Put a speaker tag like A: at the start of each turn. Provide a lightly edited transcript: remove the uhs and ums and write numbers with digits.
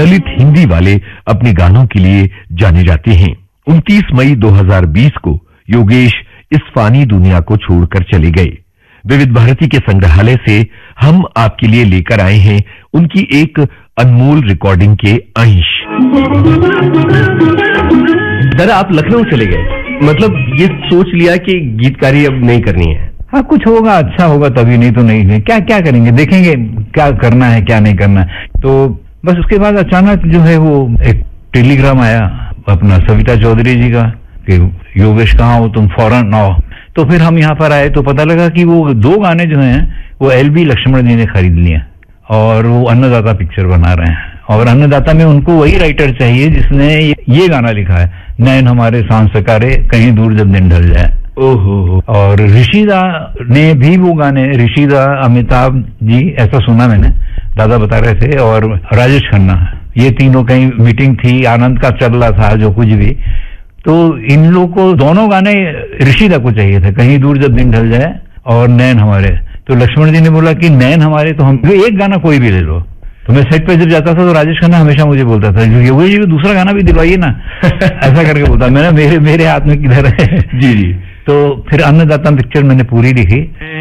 A: ललित हिंदी वाले अपने गानों के लिए जाने जाते हैं। 29 मई 2020 को योगेश इस फानी दुनिया को छोड़कर चले गए। विविध भारती के संग्रहालय से हम आपके लिए लेकर आए हैं उनकी एक अनमोल रिकॉर्डिंग के अंश।
B: दादा, आप लखनऊ चले गए, मतलब ये सोच लिया कि गीतकारी अब नहीं करनी है?
C: हाँ, कुछ होगा, अच्छा होगा तभी, नहीं तो नहीं है। क्या क्या करेंगे, देखेंगे क्या करना है क्या नहीं करना है। तो बस उसके बाद अचानक जो है वो एक टेलीग्राम आया अपना सविता चौधरी जी का कि योगेश कहाँ हो तुम, फौरन आओ। तो फिर हम यहाँ पर आए तो पता लगा कि वो 2 गाने जो हैं वो LB लक्ष्मण जी ने खरीद लिए और वो अन्नदाता पिक्चर बना रहे हैं। और अन्नदाता में उनको वही राइटर चाहिए जिसने ये गाना लिखा है, नैन हमारे सांस सकारे कहीं दूर जब दिन ढल जाए।
B: ओहो।
C: और ऋषिदा ने भी वो गाने, ऋषिदा, अमिताभ जी, ऐसा सुना मैंने, दादा बता रहे थे, और राजेश खन्ना, ये तीनों कहीं मीटिंग थी, आनंद का चल रहा था जो कुछ भी, तो इन लोगों को दोनों गाने ऋषिदा को चाहिए थे, कहीं दूर जब दिन ढल जाए और नैन हमारे। तो लक्ष्मण जी ने बोला कि नैन हमारे तो हम एक गाना कोई भी ले लो। तो मैं सेट पे जब जाता था तो राजेश खन्ना हमेशा मुझे बोलता था योगेश जी को दूसरा गाना भी दिलवाइए ना ऐसा करके बोलता। मैंने मेरे हाथ में किधर है।
B: जी जी।
C: तो फिर अन्नदाता पिक्चर मैंने पूरी लिखी।